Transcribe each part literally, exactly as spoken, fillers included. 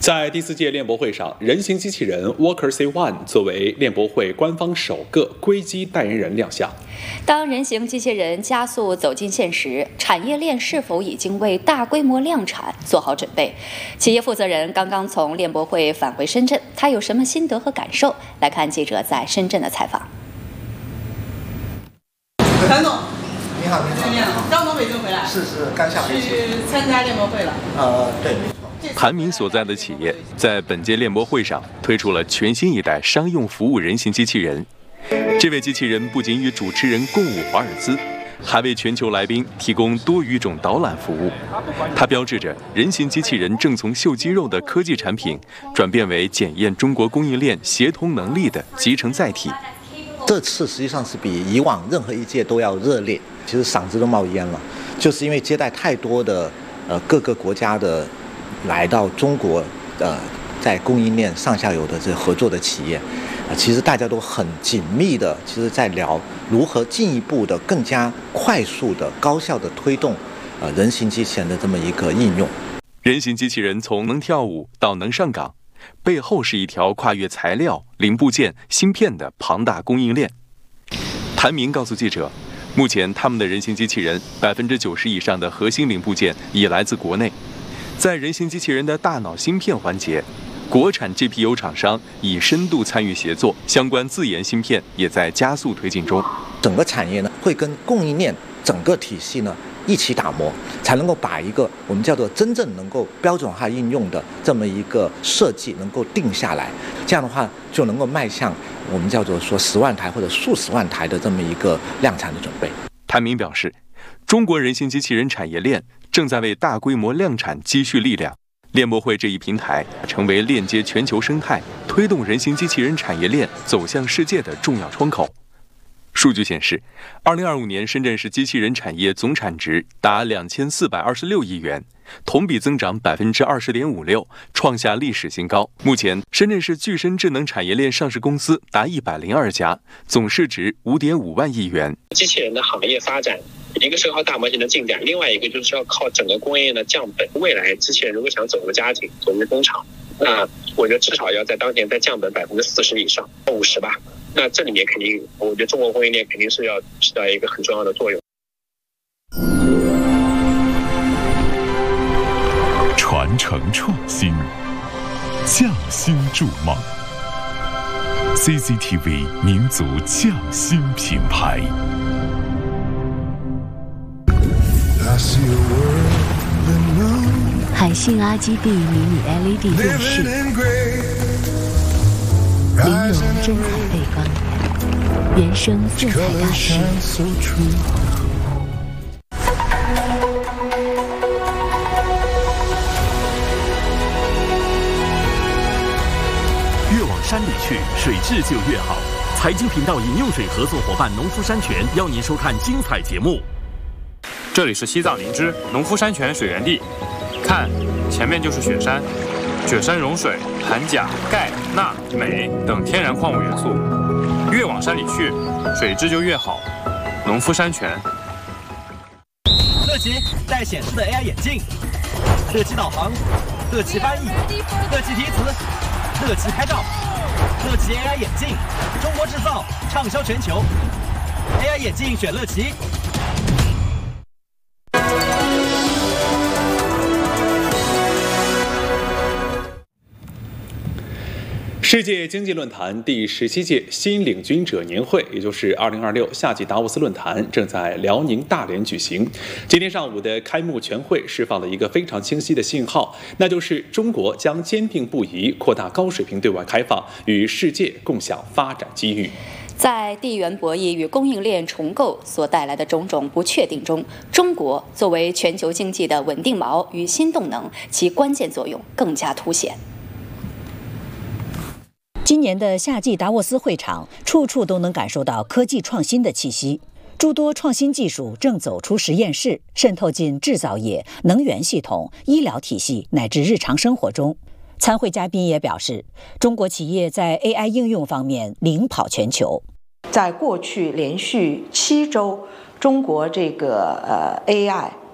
在第四届链博会上，人形机器人 Walker C 一 作为链博会官方首个硅基代言人亮相。 当人形机器人加速走进现实，产业链是否已经为大规模量产做好准备？企业负责人刚刚从链博会返回深圳，他有什么心得和感受？来看记者在深圳的采访。 谭总， 你好，你好， 刚从北京回来？ 是是，刚下飞机。 去参加链博会了？ 呃，对，没错。 谭明所在的企业在本届链博会上推出了全新一代商用服务人形机器人。这位机器人不仅与主持人共舞华尔兹，还为全球来宾提供多语种导览服务。它标志着人形机器人正从秀肌肉的科技产品转变为检验中国供应链协同能力的集成载体。 这次实际上是比以往任何一届都要热烈，其实嗓子都冒烟了，就是因为接待太多的呃各个国家的来到中国呃在供应链上下游的这合作的企业，啊、呃，其实大家都很紧密的，其实在聊如何进一步的、更加快速的、高效的推动呃人形机器人的这么一个应用。 人形机器人从能跳舞到能上岗，背后是一条跨越材料、零部件、芯片的庞大供应链。谭明告诉记者，目前他们的人形机器人百分之九十以上的核心零部件已来自国内。在人形机器人的大脑芯片环节，国产 G P U 厂商已深度参与协作，相关自研芯片也在加速推进中。 整个产业呢，会跟供应链整个体系呢一起打磨，才能够把一个我们叫做真正能够标准化应用的这么一个设计能够定下来。这样的话，就能够迈向我们叫做说十万台或者数十万台的这么一个量产的准备。 谭明表示，中国人形机器人产业链正在为大规模量产积蓄力量。链博会这一平台成为链接全球生态、推动人形机器人产业链走向世界的重要窗口。数据显示，二零二五年深圳市机器人产业总产值达两千四百二十六亿元，同比增长百分之二十点五六，创下历史新高。目前，深圳市具身智能产业链上市公司达一百零二家，总市值五点五万亿元。 机器人的行业发展，一个是靠大模型的进展，另外一个就是要靠整个供应链的降本。未来机器人如果想走入家庭、走入工厂，那我觉得至少要在当前再降本百分之四十以上，五十吧。那这里面肯定，我觉得中国供应链肯定是要起到一个很重要的作用。 传承创新，匠心筑梦。C C T V 民族匠心品牌。 海信 R G B 迷你 L E D 电视，玲珑真彩背光，原声色彩大师。 越往山里去，水质就越好。财经频道饮用水合作伙伴农夫山泉邀您收看精彩节目。 这里是西藏林芝农夫山泉水源地，看，前面就是雪山，雪山融水含钾、钙、钠、镁等天然矿物元素，越往山里去，水质就越好。农夫山泉。 乐奇带显示的 A I 眼镜，乐奇导航，乐奇翻译，乐奇提词，乐奇拍照，乐奇 A I 眼镜，中国制造，畅销全球。A I 眼镜选乐奇。 世界经济论坛第十七届新领军者年会，也就是二零二六夏季达沃斯论坛，正在辽宁大连举行。今天上午的开幕全会释放了一个非常清晰的信号，那就是中国将坚定不移扩大高水平对外开放，与世界共享发展机遇。 在地缘博弈与供应链重构所带来的种种不确定中，中国作为全球经济的稳定锚与新动能，其关键作用更加凸显。 今年的夏季达沃斯会场，处处都能感受到科技创新的气息。诸多创新技术正走出实验室，渗透进制造业、能源系统、医疗体系乃至日常生活中。参会嘉宾也表示，中国企业在 A I 应用方面领跑全球。 在过去连续七周，中国这个呃 A I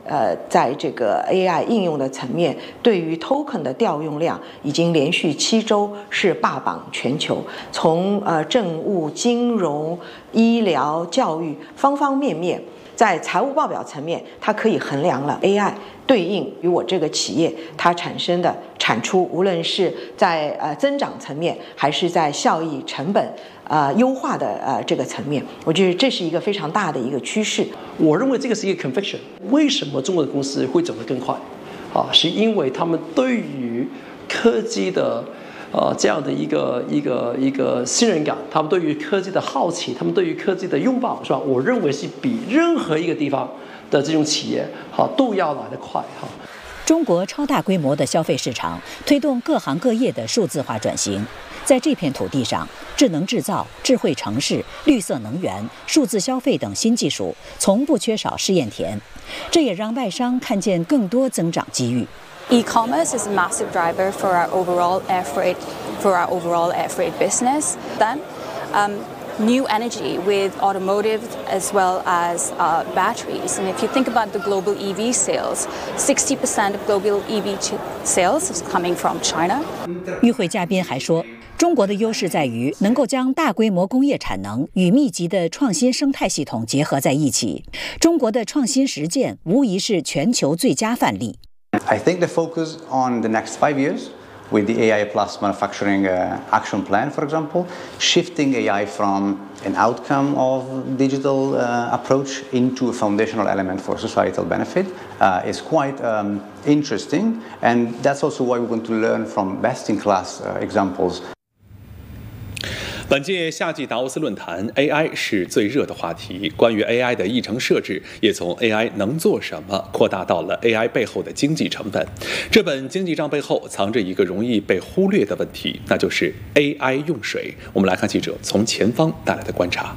呃，在这个 A I 应用的层面，对于 token 的调用量已经连续七周是霸榜全球，从呃政务、金融、医疗、教育方方面面，在财务报表层面，它可以衡量了 A I 对应于我这个企业它产生的产出，无论是在呃增长层面，还是在效益、成本呃优化的呃这个层面，我觉得这是一个非常大的一个趋势。 我认为这个是一个 conviction。为什么中国的公司会走得更快？啊，是因为他们对于科技的呃这样的一个一个一个信任感，他们对于科技的好奇，他们对于科技的拥抱，是吧？我认为是比任何一个地方的这种企业哈都要来得快哈。 中国超大规模的消费市场推动各行各业的数字化转型，在这片土地上，智能制造、智慧城市、绿色能源、数字消费等新技术从不缺少试验田，这也让外商看见更多增长机遇。 E-commerce is a massive driver for our overall air freight, for our overall air freight business. Then, um, new energy with automotive as well as uh, batteries. And if you think about the global E V sales, sixty percent of global E V sales is coming from China. 与会嘉宾还说，中国的优势在于能够将大规模工业产能与密集的创新生态系统结合在一起。中国的创新实践无疑是全球最佳范例。 I think the focus on the next five years with the A I plus manufacturing uh, action plan, for example, shifting A I from an outcome of digital uh, approach into a foundational element for societal benefit uh, is quite um, interesting. And that's also why we want to learn from best-in-class uh, examples. 本届夏季达沃斯论坛 ，A I 是最热的话题。关于 A I 的议程设置，也从 A I 能做什么扩大到了 A I 背后的经济成本。这本经济账背后藏着一个容易被忽略的问题，那就是 A I 用水。我们来看记者从前方带来的观察。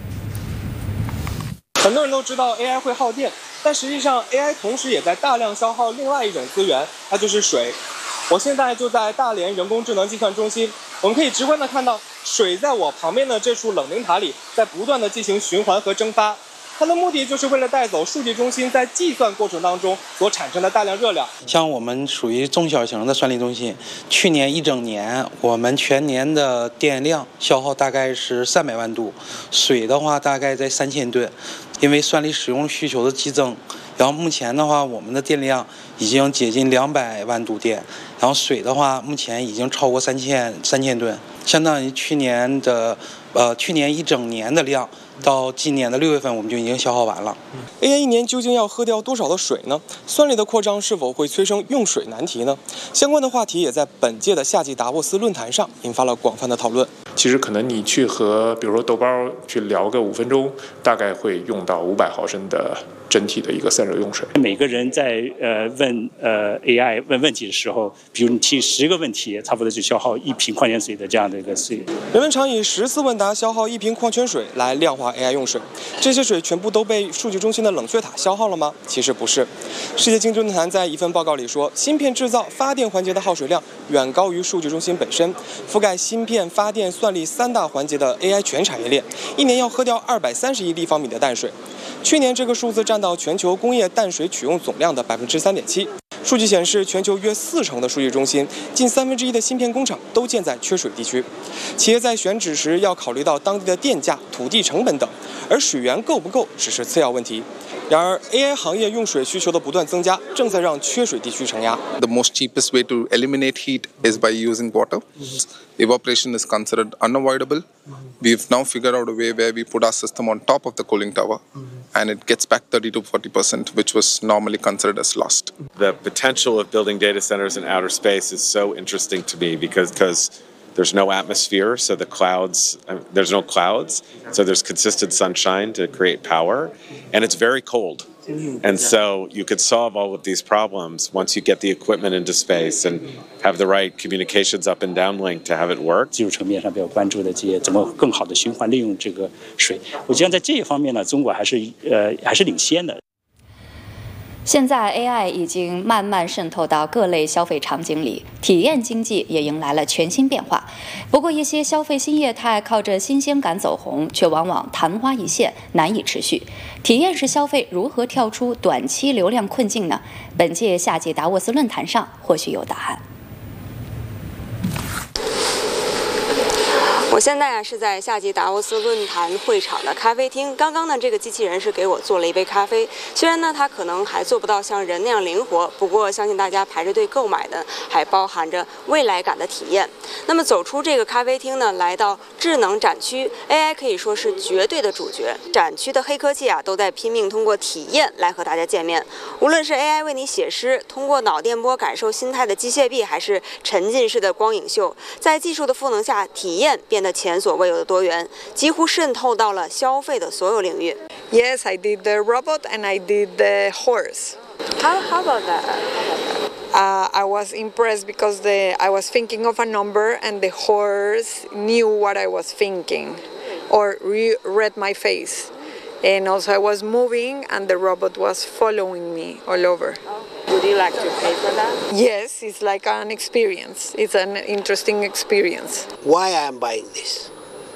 很多人都知道 A I 会耗电，但实际上 A I 同时也在大量消耗另外一种资源，它就是水。我现在就在大连人工智能计算中心，我们可以直观地看到水在我旁边的这处冷凝塔里在不断地进行循环和蒸发，它的目的就是为了带走数据中心在计算过程当中所产生的大量热量。 像我们属于中小型的算力中心，去年一整年我们全年的电量消耗大概是三百万度，水的话大概在三千吨，因为算力使用需求的激增。然后目前的话，我们的电量已经接近两百万度电，然后水的话，目前已经超过三千三千吨，相当于去年的呃去年一整年的量，到今年的六月份我们就已经消耗完了。 A I 一年究竟要喝掉多少的水呢？算力的扩张是否会催生用水难题呢？相关的话题也在本届的夏季达沃斯论坛上引发了广泛的讨论。 其实可能你去和比如说豆包去聊个五分钟，大概会用到五百毫升的整体的一个散热用水。 每个人在呃问呃 A I 问问题的时候，比如你提十个问题，差不多就消耗一瓶矿泉水的这样的一个水。 人们常以十次问答消耗一瓶矿泉水来量化 A I 用水，这些水全部都被数据中心的冷却塔消耗了吗？其实不是。世界经济论坛在一份报告里说，芯片制造、发电环节的耗水量远高于数据中心本身，覆盖芯片、发电、算力三大环节的 A I 全产业链，一年要喝掉二百三十亿立方米的淡水。去年这个数字占到全球工业淡水取用总量的百分之三点七。数据显示，全球约四成的数据中心，近三分之一的芯片工厂都建在缺水地区。企业在选址时要考虑到当地的电价、土地成本等，而水源够不够只是次要问题。然而 ，A I 行业用水需求的不断增加，正在让缺水地区承压。 The most cheapest way to eliminate heat is by using water. Evaporation is considered unavoidable. We've now figured out a way where we put our system on top of the cooling tower, and it gets back thirty to forty percent, which was normally considered as lost. The potential of building data centers in outer space is so interesting to me because because there's no atmosphere, so the clouds, there's no clouds, so there's consistent sunshine to create power, and it's very cold. And so you could solve all of these problems once you get the equipment into space and have the right communications up and downlink to have it work. 技术层面上比较关注的这些怎么更好的循环利用这个水，我觉得在这一方面呢，中国还是呃还是领先的。 现在 A I 已经慢慢渗透到各类消费场景里，体验经济也迎来了全新变化。不过，一些消费新业态靠着新鲜感走红，却往往昙花一现，难以持续。体验式消费如何跳出短期流量困境呢？本届夏季达沃斯论坛上或许有答案。 我现在啊是在夏季达沃斯论坛会场的咖啡厅。刚刚呢，这个机器人是给我做了一杯咖啡。虽然呢，它可能还做不到像人那样灵活，不过相信大家排着队购买的还包含着未来感的体验。那么走出这个咖啡厅呢，来到智能展区 ，A I 可以说是绝对的主角。展区的黑科技啊，都在拼命通过体验来和大家见面。无论是 A I 为你写诗，通过脑电波感受心态的机械臂，还是沉浸式的光影秀，在技术的赋能下，体验变得前所未有的多元，几乎渗透到了消费的所有领域。 Yes, I did the robot and I did the horse. How how about that? Uh, I was impressed because the I was thinking of a number and the horse knew what I was thinking, or re- read my face. And also I was moving and the robot was following me all over. Would you like to pay for that? Yes, it's like an experience. It's an interesting experience. Why I am buying this?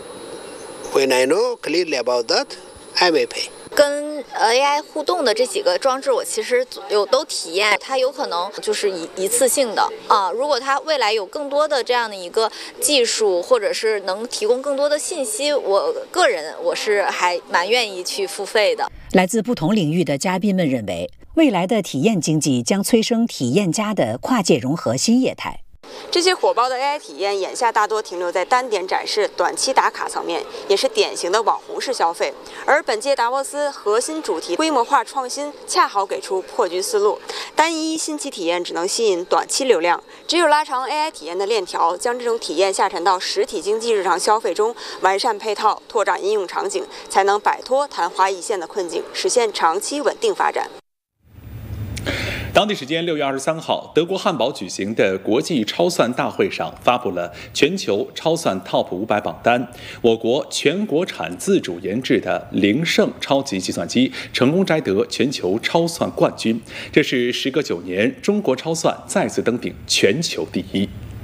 When I know clearly about that, I may pay. 跟 A I 互动的这几个装置，我其实有都体验，它有可能就是一一次性的啊。如果它未来有更多的这样的一个技术，或者是能提供更多的信息，我个人我是还蛮愿意去付费的。 来自不同领域的嘉宾们认为，未来的体验经济将催生体验家的跨界融合新业态。 这些火爆的 A I 体验，眼下大多停留在单点展示、短期打卡层面，也是典型的网红式消费。而本届达沃斯核心主题规模化创新，恰好给出破局思路。单一新奇体验只能吸引短期流量，只有拉长 A I 体验的链条，将这种体验下沉到实体经济日常消费中，完善配套，拓展应用场景，才能摆脱昙花一现的困境，实现长期稳定发展。 当地时间六月二十三号，德国汉堡举行的国际超算大会上发布了全球超算 Top 五百榜单。我国全国产自主研制的灵盛超级计算机成功摘得全球超算冠军，这是时隔九年，中国超算再次登顶全球第一。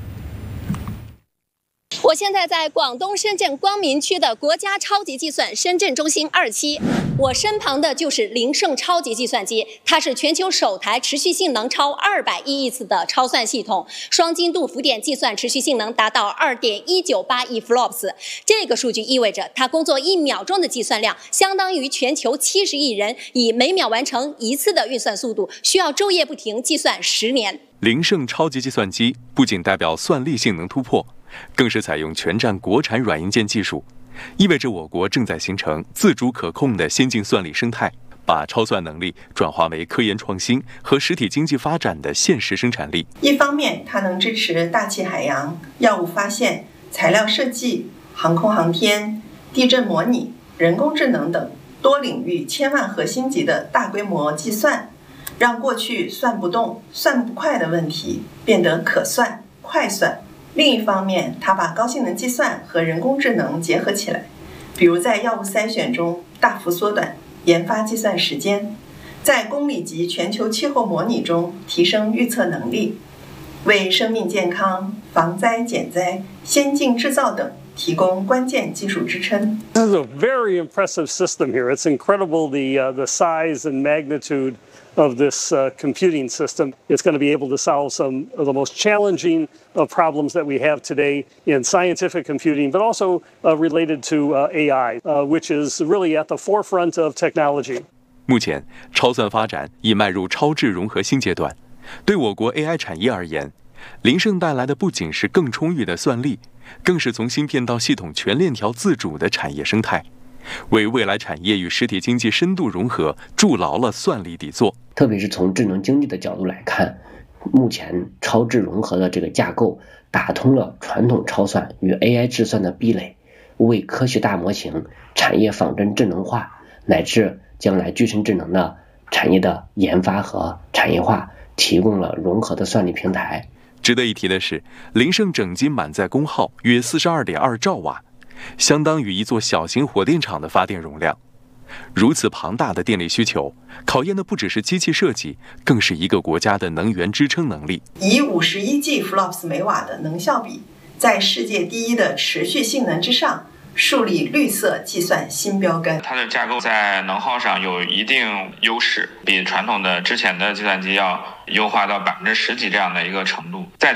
我现在在广东深圳光明区的国家超级计算深圳中心二期，我身旁的就是灵盛超级计算机，它是全球首台持续性能超二百亿亿次的超算系统，双精度浮点计算持续性能达到 二点一九八亿 flops， 这个数据意味着它工作一秒钟的计算量相当于全球七十亿人以每秒完成一次的运算速度，需要昼夜不停计算十年。 灵盛超级计算机不仅代表算力性能突破，更是采用全站国产软硬件技术，意味着我国正在形成自主可控的先进算力生态，把超算能力转化为科研创新和实体经济发展的现实生产力。 一方面，它能支持大气海洋、药物发现、材料设计、航空航天、地震模拟、人工智能等多领域千万核心级的大规模计算，让过去算不动、算不快的问题变得可算、快算。另一方面，它把高性能计算和人工智能结合起来，比如在药物筛选中大幅缩短研发计算时间，在公里级全球气候模拟中提升预测能力，为生命健康、防灾减灾、先进制造等提供关键技术支撑。 This is a very impressive system here. It's incredible the uh, the size and magnitude of this uh, computing system. It's going to be able to solve some of the most challenging uh, problems that we have today in scientific computing, but also uh, related to uh, A I, uh, which is really at the forefront of technology. 目前，超算发展已迈入超智融合新阶段。对我国 A I 产业而言，灵盛带来的不仅是更充裕的算力，更是从芯片到系统全链条自主的产业生态，为未来产业与实体经济深度融合筑牢了算力底座。 特别是从智能经济的角度来看，目前超智融合的这个架构打通了传统超算与 A I 智算的壁垒，为科学大模型、产业仿真智能化乃至将来具身智能的产业的研发和产业化提供了融合的算力平台。 值得一提的是，灵盛整机满载功耗约 四十二点二兆瓦，相当于一座小型火电厂的发电容量。 如此庞大的电力需求，考验的不只是机器设计，更是一个国家的能源支撑能力。 以五十一 G flops 每瓦的能效比，在世界第一的持续性能之上，树立绿色计算新标杆。 它的架构在能耗上有一定优势，比传统的之前的计算机要优化到百分之十几这样的一个程度。在